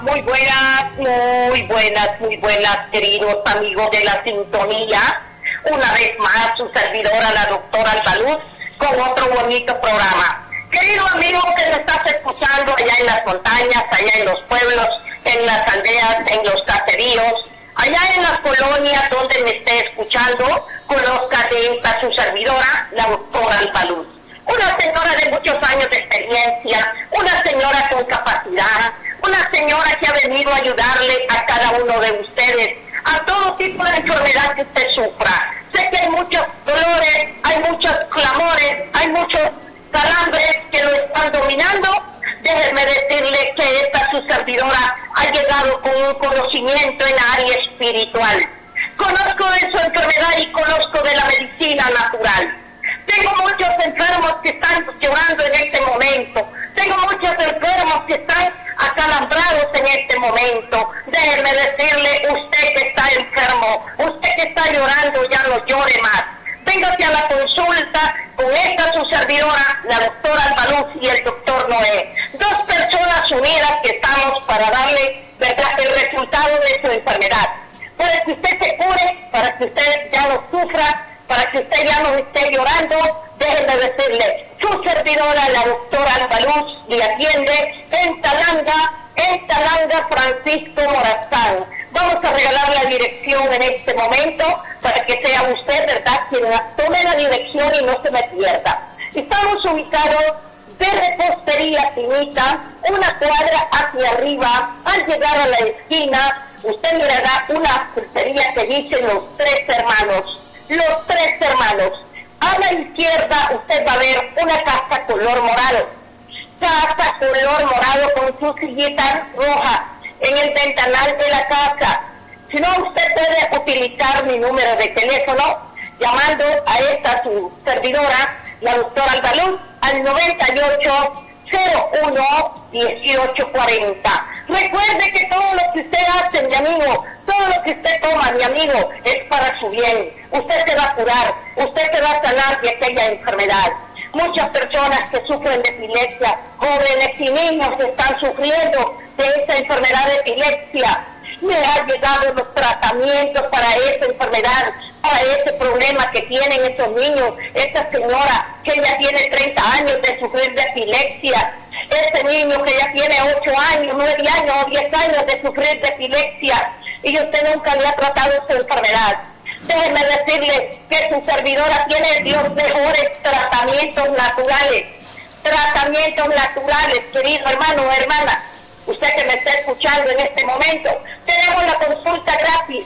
Muy buenas, muy buenas, queridos amigos de la sintonía. Una vez más, su servidora, la doctora Albaluz, con otro bonito programa. Querido amigo que me estás escuchando allá en las montañas, allá en los pueblos, en las aldeas, en los caseríos, allá en las colonias donde me esté escuchando, conozca de esta su servidora, la doctora Albaluz. Una señora de muchos años de experiencia, una señora con capacidad, una señora que ha venido a ayudarle a cada uno de ustedes, a todo tipo de enfermedad que usted sufra. Sé que hay muchos dolores, hay muchos clamores, hay muchos calambres que lo están dominando. Déjenme decirle que esta su servidora ha llegado con un conocimiento en la área espiritual. Conozco de su enfermedad y conozco de la medicina natural. Tengo muchos enfermos que están llorando en este momento. Tengo muchos enfermos que están acalambrados en este momento. Déjeme decirle, usted que está enfermo, usted que está llorando, ya no llore más. Véngase a la consulta con esta su servidora, la doctora Albaluz y el doctor Noé. Dos personas unidas que estamos para darle, ¿verdad?, el resultado de su enfermedad. Para que usted se cure, para que usted ya no sufra, para que usted ya no esté llorando. Déjenme decirle, su servidora, la doctora Albaluz, le atiende en Talanga, Francisco Morazán. Vamos a regalar la dirección en este momento para que sea usted, ¿verdad?, quien tome la dirección y no se me pierda. Estamos ubicados de Repostería Finita, una cuadra hacia arriba. Al llegar a la esquina, usted mirará una pulpería que dice Los Tres Hermanos. Los Tres Hermanos. A la izquierda usted va a ver una casa color morado. Casa color morado con su sillita roja en el ventanal de la casa. Si no, usted puede utilizar mi número de teléfono llamando a esta su servidora, la doctora Albaluz, al 9801-1840. Recuerde que todo lo que usted hace, mi amigo, todo lo que usted toma, mi amigo, es para su bien. Usted se va a curar, usted se va a sanar de aquella enfermedad. Muchas personas que sufren de epilepsia, jóvenes y niños que están sufriendo de esta enfermedad de epilepsia. Me han llegado los tratamientos para esa enfermedad, para ese problema que tienen esos niños. Esta señora que ya tiene 30 años de sufrir de epilepsia. Este niño que ya tiene 8 años, 9 años o 10 años de sufrir de epilepsia. Y usted nunca le ha tratado su enfermedad. Déjeme decirle que su servidora tiene los mejores tratamientos naturales. Tratamientos naturales, querido hermano o hermana. Usted que me está escuchando en este momento, tenemos la consulta gratis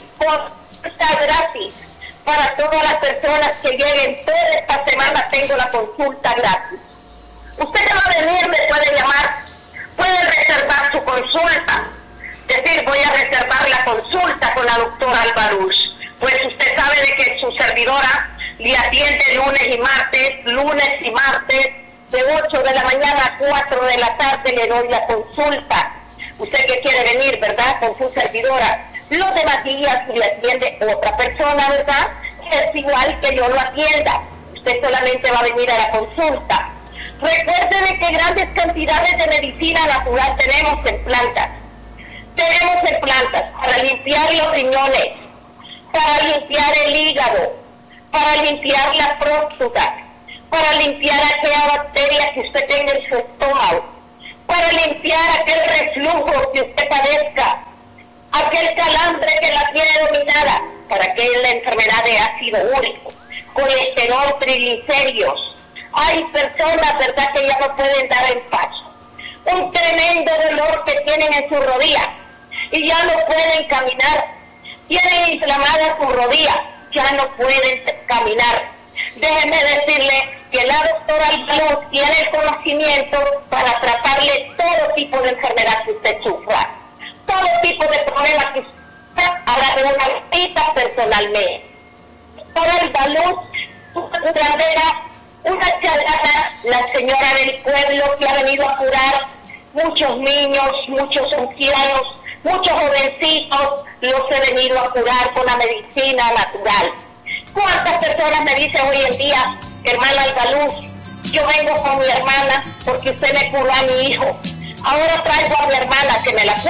para todas las personas que lleguen. Toda esta semana tengo la consulta gratis. Usted que va a venir me puede llamar, puede reservar su consulta, decir voy a reservar la consulta con la doctora Albaluz. Pues usted sabe de que su servidora le atiende lunes y martes, de 8 de la mañana a 4 de la tarde le doy la consulta. Usted que quiere venir, ¿verdad?, con su servidora. Los demás días le atiende otra persona, ¿verdad?, que es igual que yo lo atienda. Usted solamente va a venir a la consulta. Recuerde de que grandes cantidades de medicina natural tenemos en plantas. Tenemos en plantas para limpiar los riñones, para limpiar el hígado, para limpiar la próstata, para limpiar aquella bacteria que usted tenga en su estómago, para limpiar aquel reflujo que usted padezca, aquel calambre que la tiene dominada, para que la enfermedad de ácido úrico, colesterol, triglicéridos. Hay personas, ¿verdad?, que ya no pueden dar el paso. Un tremendo dolor que tienen en su rodilla y ya no pueden caminar. Tienen inflamada su rodilla, ya no pueden caminar. Déjenme decirle que la doctora Albaluz tiene el conocimiento para tratarle todo tipo de enfermedad que usted sufra, todo tipo de problemas que usted haga de una visita personalmente. Doctora Albaluz, una grandera, una charlana, la señora del pueblo que ha venido a curar muchos niños, muchos ancianos, muchos jovencitos, los he venido a curar con la medicina natural. ¿Cuántas personas me dicen hoy en día, hermana Albaluz, yo vengo con mi hermana porque usted me curó a mi hijo? Ahora traigo a mi hermana que me la cure.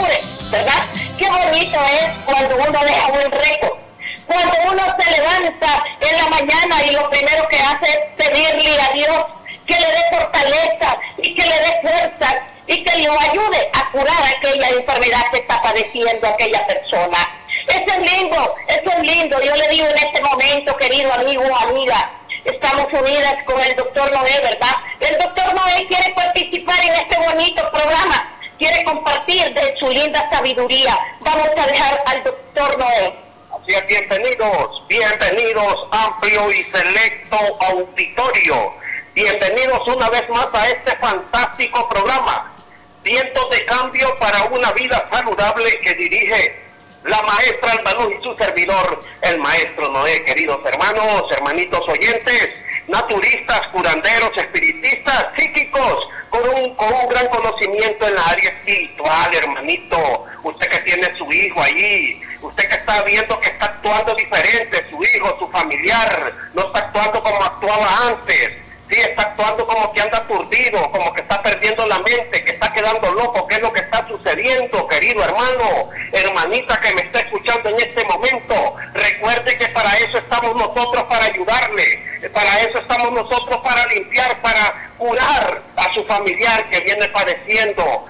¿verdad? Qué bonito es cuando uno deja un récord. Cuando uno se levanta en la mañana y lo primero que hace es pedirle a Dios que le dé fortaleza y que le dé fuerza y que lo ayude a curar aquella enfermedad que está padeciendo aquella persona. Eso es lindo. Yo le digo en este momento, querido amigo o amiga, estamos unidas con el doctor Noé, ¿verdad? El doctor Noé quiere participar en este bonito programa, quiere compartir de su linda sabiduría. Vamos a dejar al doctor Noé. Así es, bienvenidos, amplio y selecto auditorio. Bienvenidos una vez más a este fantástico programa, Vientos de Cambio para una Vida Saludable, que dirige la maestra Albaluz y su servidor, el maestro Noé. Queridos hermanos, hermanitos oyentes, naturistas, curanderos, espiritistas, psíquicos, con un gran conocimiento en la área espiritual, hermanito. Usted que tiene su hijo allí, usted que está viendo que está actuando diferente, su hijo, su familiar, no está actuando como actuaba antes. Sí, está actuando como que anda aturdido, como que está perdiendo la mente, que está quedando loco. ¿Qué es lo que está sucediendo, querido hermano, hermanita que me está escuchando en este momento? Recuerde que para eso estamos nosotros, para ayudarle. Para eso estamos nosotros, para limpiar, para curar a su familiar que viene padeciendo,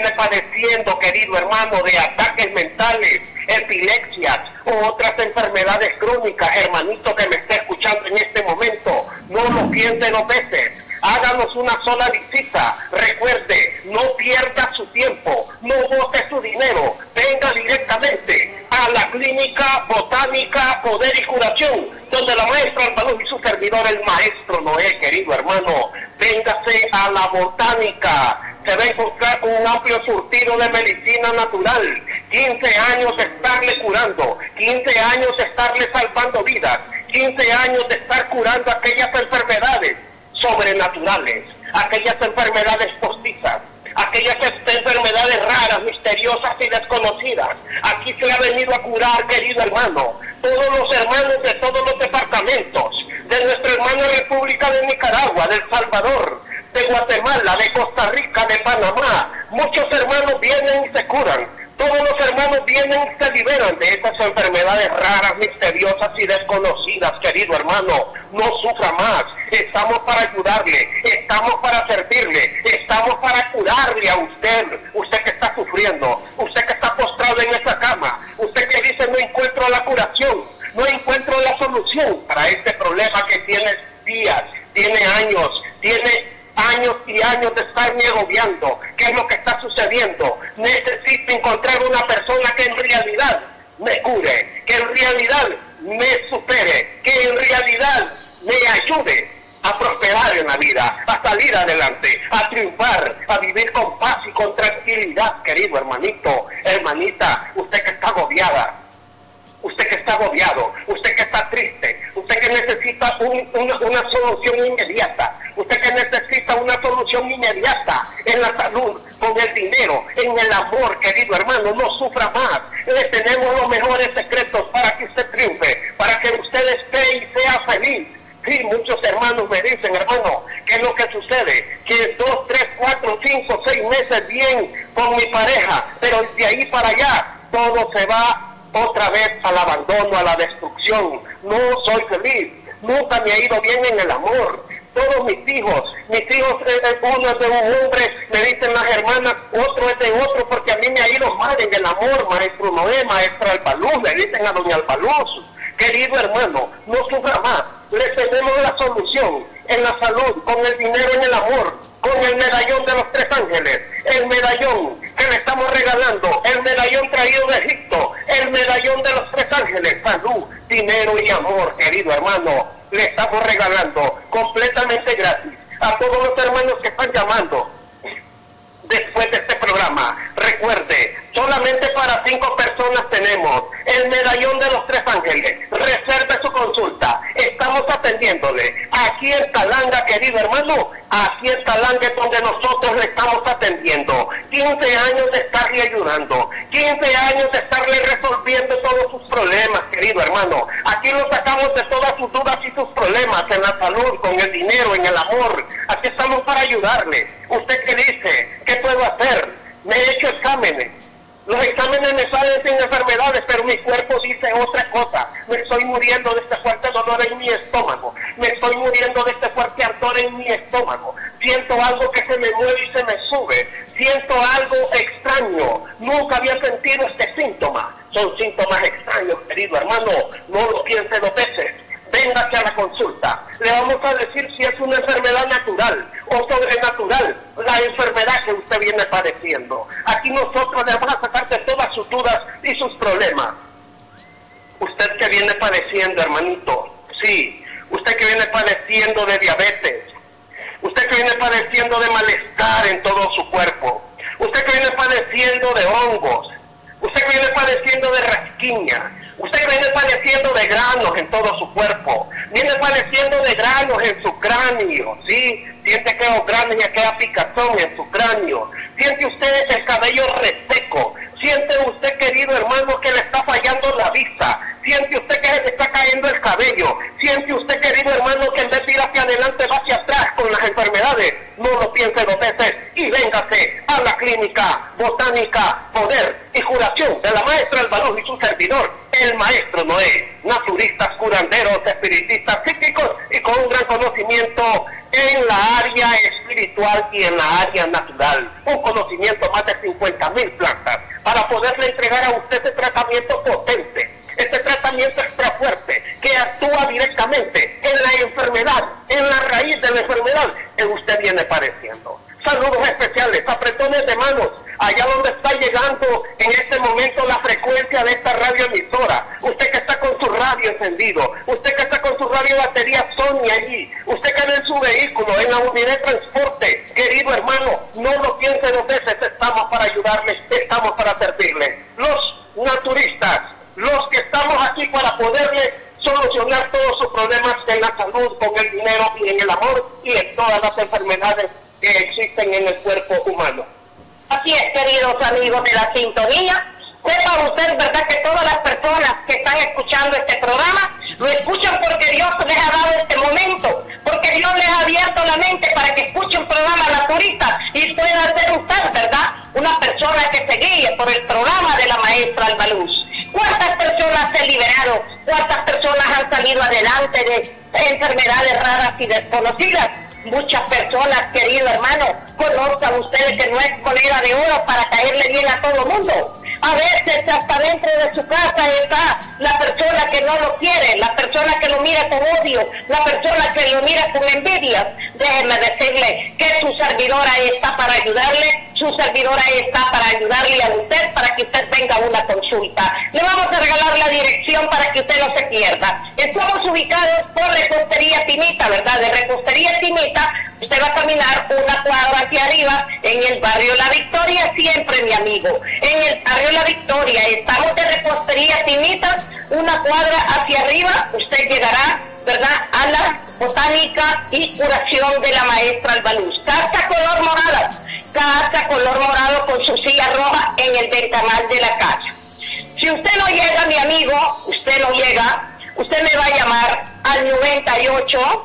querido hermano, de ataques mentales, epilepsias o otras enfermedades crónicas. Hermanito que me está escuchando en este momento, no lo piense 2 veces. Háganos una sola visita. Recuerde, no pierda su tiempo, no bote su dinero. Venga directamente a la Clínica Botánica Poder y Curación, donde la maestra Albaluz y su servidor, el maestro Noé, querido hermano. Véngase a la Botánica. Se va a encontrar con un amplio surtido de medicina natural. 15 años de estarle curando, 15 años de estarle salvando vidas, 15 años de estar curando aquellas enfermedades sobrenaturales, aquellas enfermedades postizas, aquellas enfermedades raras, misteriosas y desconocidas. Aquí se ha venido a curar, querido hermano, todos los hermanos de todos los departamentos, de nuestra hermana República de Nicaragua, de El Salvador, de Guatemala, de Costa Rica, de Panamá. Muchos hermanos vienen y se curan. Todos los hermanos vienen y se liberan de estas enfermedades raras, misteriosas y desconocidas, querido hermano. No sufra más. Estamos para ayudarle, estamos para servirle, estamos para curarle a usted. Usted que está sufriendo, usted que está postrado en esa cama, usted que dice no encuentro la curación, no encuentro la solución para este problema que tiene días, tiene años y años de estarme agobiando. ¿Qué es lo que está sucediendo? Necesito encontrar una persona que en realidad me cure, que en realidad me supere, que en realidad me ayude a prosperar en la vida, a salir adelante, a triunfar, a vivir con paz y con tranquilidad, querido hermanito, hermanita, usted que está agobiada, usted que está agobiado, usted que está triste, usted que necesita una solución inmediata, usted que necesita una solución inmediata en la salud, con el dinero, en el amor, querido hermano, no sufra más. Le tenemos los mejores secretos para que usted triunfe, para que usted esté y sea feliz. Sí, muchos hermanos me dicen, hermano, ¿qué es lo que sucede? Que 2, 3, 4, 5, 6 meses bien con mi pareja, pero de ahí para allá todo se va otra vez al abandono, a la destrucción. No soy feliz, nunca me ha ido bien en el amor. Todos mis hijos, uno es de un hombre, me dicen las hermanas, otro es de otro, porque a mí me ha ido mal en el amor, maestro Noé, maestra Albaluz, le dicen a doña Albaluz. Querido hermano, no sufra más, le tenemos la solución en la salud, con el dinero, en el amor, con el medallón de los 3 ángeles, el medallón que le estamos regalando, el medallón traído de Egipto, el medallón de los 3 ángeles, salud, dinero y amor, querido hermano, le estamos regalando completamente gratis a todos los hermanos que están llamando después de este programa. Recuerde, solamente para 5 personas tenemos el medallón de los 3 ángeles. Reserve su consulta, estamos atendiéndole aquí en Talanga, querido hermano. Aquí en Talanga es donde nosotros le estamos atendiendo. 15 años de estarle ayudando, 15 años de estarle resolviendo todos sus problemas, querido hermano. Aquí lo sacamos de todas sus dudas y sus problemas en la salud, con el dinero, en el amor. Aquí estamos para ayudarle. ¿Usted qué dice? ¿Qué puedo hacer? Me he hecho exámenes, Los exámenes me salen sin enfermedades, pero mi cuerpo dice otra cosa. Me estoy muriendo de este fuerte dolor en mi estómago. Me estoy muriendo de este fuerte ardor en mi estómago. Siento algo que se me mueve y se me sube. Siento algo extraño. Nunca había sentido este síntoma. Son síntomas extraños, querido hermano. No lo piense 2 veces. Véngase a la consulta. Le vamos a decir si es una enfermedad natural o sobrenatural la enfermedad que usted viene padeciendo. Aquí nosotros le vamos a sacar de todas sus dudas y sus problemas. Usted que viene padeciendo, hermanito, sí, usted que viene padeciendo de diabetes, usted que viene padeciendo de malestar en todo su cuerpo, usted que viene padeciendo de hongos, usted que viene padeciendo de rasquiña, usted que viene padeciendo de granos en todo su cuerpo, viene padeciendo de granos en su cráneo, ¿sí? Siente que los granos y aquella picazón en su cráneo. Siente usted el cabello reseco. Siente usted, querido hermano, que le está fallando la vista. Siente usted que se le está cayendo el cabello. Siente usted, querido hermano, que en vez de ir hacia adelante va hacia atrás con las enfermedades. No lo piense 2 veces y véngase a la clínica botánica, poder y curación de la maestra Albaluz y su servidor, el maestro Noé. Naturistas, curanderos, espiritistas, psíquicos y con un gran conocimiento en la área espiritual y en la área natural. Un conocimiento más de 50,000 plantas para poderle entregar a usted este tratamiento potente, este tratamiento extra fuerte que actúa directamente en la enfermedad, en la raíz de la enfermedad que usted viene padeciendo. Saludos especiales, apretones de manos, allá donde está llegando en este momento la frecuencia de esta radioemisora. Usted que está con su radio encendido, usted que está con su radio batería Sony allí, usted que anda en su vehículo, en la unidad de transporte, querido hermano, no lo piense 2 veces, estamos para ayudarle, estamos para servirle. Los naturistas, los que estamos aquí para poderle solucionar todos sus problemas en la salud, con el dinero y en el amor y en todas las enfermedades que existen en el cuerpo humano. Así es, queridos amigos de la sintonía. Sepa usted, ¿verdad?, que todas las personas que están escuchando este programa lo escuchan porque Dios les ha dado este momento, porque Dios les ha abierto la mente para que escuchen un programa naturista y pueda ser usted, ¿verdad?, una persona que se guíe por el programa de la maestra Albaluz. ¿Cuántas personas se han liberado? ¿Cuántas personas han salido adelante de enfermedades raras y desconocidas? Muchas personas, querido hermano, conozcan ustedes que no es moneda de oro para caerle bien a todo el mundo. A veces hasta dentro de su casa está la persona que no lo quiere, la persona que lo mira con odio, la persona que lo mira con envidia. Déjeme decirle que su servidora está para ayudarle, su servidora está para ayudarle a usted, para que usted tenga una consulta. Le vamos a regalar la dirección para que usted no se pierda. Estamos ubicados por Repostería Tinita, ¿verdad? De Repostería Tinita, usted va a caminar una cuadra hacia arriba, en el barrio La Victoria, siempre, mi amigo. En el barrio La Victoria, estamos de Repostería Tinita, una cuadra hacia arriba, usted llegará, ¿verdad?, a la botánica y curación de la maestra Albaluz. Casa color morada, casa color morado con su silla roja en el ventanal de la casa. Si usted no llega, mi amigo, usted no llega, usted me va a llamar al 98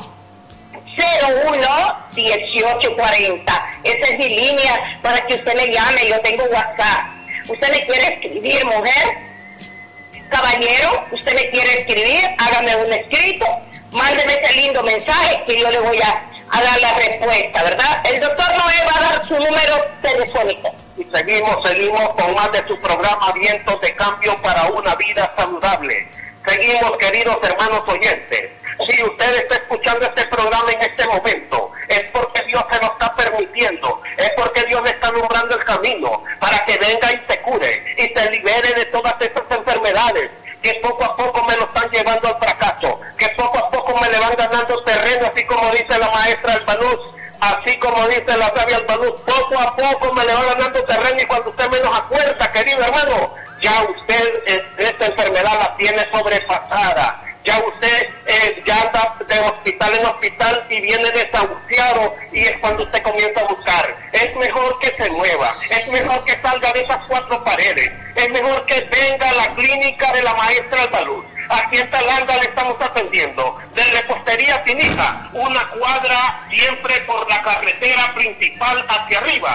01 1840. Esa es mi línea para que usted me llame. Yo tengo WhatsApp. ¿Usted me quiere escribir, mujer? Caballero, usted me quiere escribir, hágame un escrito, mándeme ese lindo mensaje que yo le voy a dar la respuesta, ¿verdad? El doctor Noé va a dar su número telefónico. Y seguimos con más de su programa Vientos de Cambio para una vida saludable. Seguimos, queridos hermanos oyentes. Si usted está escuchando este programa en este momento, es porque Dios se lo está permitiendo, es porque Dios le está alumbrando el camino para que venga y se cure y se libere de todas estas enfermedades que poco a poco me lo están llevando al fracaso, que poco a poco me le van ganando terreno, así como dice la maestra Albaluz, así como dice la sabia Albaluz, poco a poco me le va ganando terreno y cuando usted menos acuerda, querido hermano, ya usted esta enfermedad la tiene sobrepasada. Ya usted ya anda de hospital en hospital y viene desahuciado y es cuando usted comienza a buscar. Es mejor que se mueva, es mejor que salga de esas 4 paredes, es mejor que venga a la clínica de la maestra Albaluz. Aquí en Talanda le estamos atendiendo. De Repostería Tinita, una cuadra siempre por la carretera principal hacia arriba.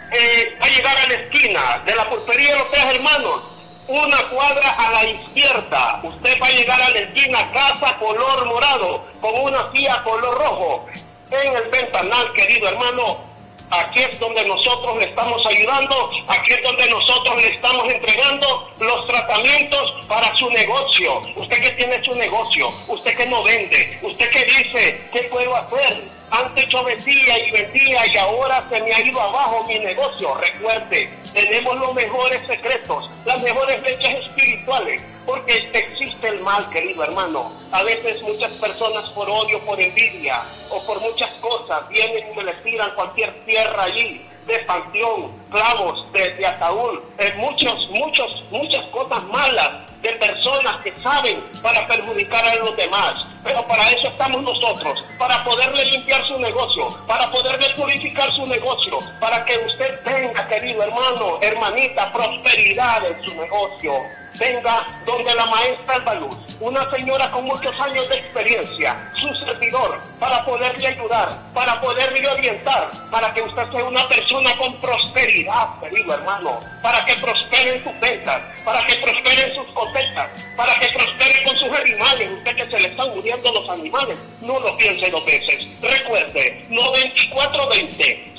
va a llegar a la esquina de la pulpería de los Tres Hermanos, una cuadra a la izquierda. Usted va a llegar a la esquina, casa color morado, con una silla color rojo. En el ventanal, querido hermano, aquí es donde nosotros le estamos ayudando, aquí es donde nosotros le estamos entregando los tratamientos para su negocio. Usted que tiene su negocio, usted que no vende, usted que dice, ¿qué puedo hacer? Antes yo vendía y vendía y ahora se me ha ido abajo mi negocio. Recuerde, tenemos los mejores secretos, las mejores leyes espirituales, porque existe el mal, querido hermano. A veces muchas personas por odio, por envidia o por muchas cosas vienen y me les tiran cualquier tierra allí, de panteón, clavos, de ataúd, muchas cosas malas de personas que saben para perjudicar a los demás. Pero para eso estamos nosotros, para poderle limpiar su negocio, para poderle purificar su negocio, para que usted tenga, querido hermano, hermanita, prosperidad en su negocio. Venga donde la maestra Alba Luz, una señora con muchos años de experiencia, su servidor, para poderle ayudar, para poderle orientar, para que usted sea una persona con prosperidad, querido hermano, para que prosperen sus ventas, para que prosperen sus cosechas, para que prospere con sus animales. Usted que se le están muriendo los animales, no lo piense dos veces. Recuerde, 9420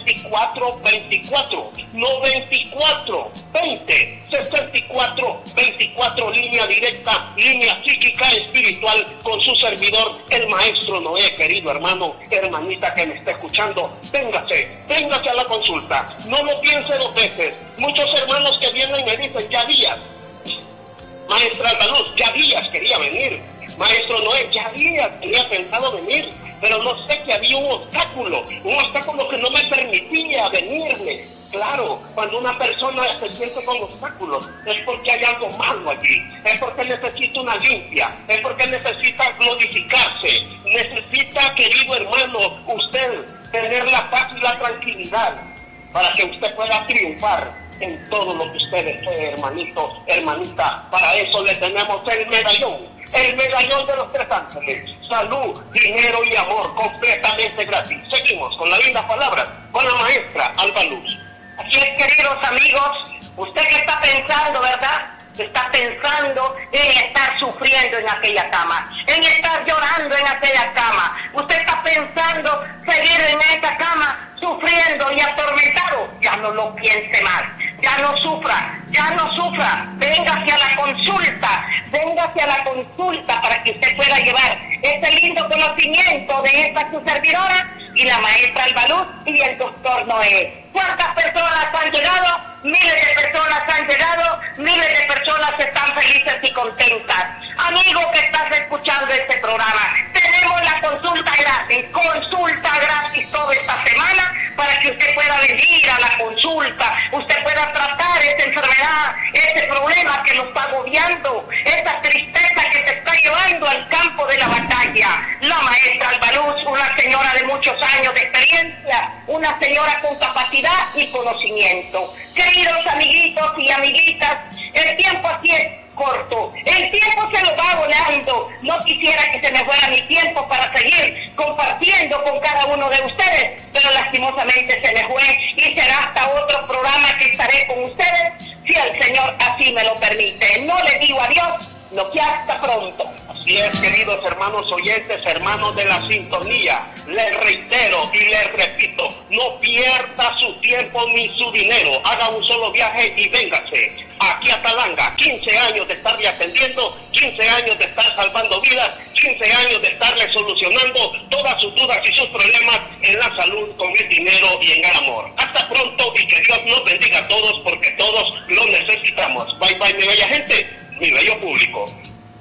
6424, 9420 6424, línea directa, línea psíquica espiritual con su servidor, el maestro Noé. Querido hermano, hermanita que me está escuchando, véngase a la consulta, no lo piense dos veces. Muchos hermanos que vienen y me dicen, ya días, maestra Alba Luz, ya días quería venir, maestro Noé, ya días tenía pensado venir, pero no sé, que había un obstáculo que no me permitía venirme. Claro, cuando una persona se siente con obstáculos, es porque hay algo malo allí, es porque necesita una limpia, es porque necesita glorificarse, necesita, querido hermano, usted tener la paz y la tranquilidad para que usted pueda triunfar en todo lo que usted desee, hermanito, hermanita. Para eso le tenemos el medallón de los Tres Ángeles, salud, dinero y amor, completamente gratis. Seguimos con las lindas palabras con la maestra Alba Luz. Así es, queridos amigos, usted que está pensando, ¿verdad? Está pensando en estar sufriendo en aquella cama, en estar llorando en aquella cama. Usted está pensando seguir en esa cama sufriendo y atormentado. Ya no lo piense más, ya no sufra. Véngase a la consulta para que usted pueda llevar ese lindo conocimiento de esta su servidora y la maestra Alba Luz y el doctor Noé. ¿Cuántas personas han llegado? Miles de personas han llegado, miles de personas están felices y contentas. Amigo que estás escuchando este programa, tenemos la consulta gratis toda esta semana para que usted pueda venir a la consulta, usted pueda tratar esta enfermedad, este problema que nos está agobiando, esta tristeza que te está llevando al campo de la batalla. La maestra Alba Luz, una señora de muchos años de experiencia, una señora con capacidad y conocimiento. Queridos amiguitos y amiguitas, el tiempo aquí es corto, el tiempo se lo va volando. No quisiera que se me fuera mi tiempo para seguir compartiendo con cada uno de ustedes, pero lastimosamente se me fue y será hasta otro programa que estaré con ustedes, si el Señor así me lo permite. No les digo adiós, no, que hasta pronto. Así es, queridos hermanos oyentes, hermanos de la sintonía, les reitero y les repito, no pierda su tiempo ni su dinero, haga un solo viaje y véngase aquí a Talanga. 15 años de estarle atendiendo, 15 años de estar salvando vidas, 15 años de estarle solucionando todas sus dudas y sus problemas en la salud, con el dinero y en el amor. Hasta pronto y que Dios nos bendiga a todos, porque todos lo necesitamos. Bye bye, mi bella gente, mi bello público.